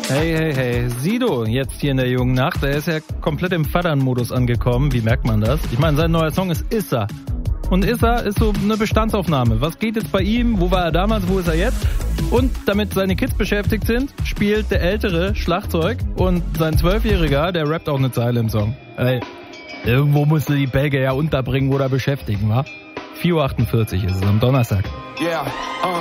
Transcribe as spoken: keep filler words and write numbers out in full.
Hey, hey, hey, Sido jetzt hier in der jungen Nacht, der ist ja komplett im Fadern-Modus angekommen, wie merkt man das? Ich meine, sein neuer Song ist Issa. Und Issa ist so eine Bestandsaufnahme. Was geht jetzt bei ihm? Wo war er damals? Wo ist er jetzt? Und damit seine Kids beschäftigt sind, spielt der Ältere Schlagzeug und sein Zwölfjähriger, der rappt auch eine Zeile im Song. Ey, irgendwo musst du die Belgier ja unterbringen oder beschäftigen, wa? vier Uhr achtundvierzig ist es am Donnerstag. Yeah, uh.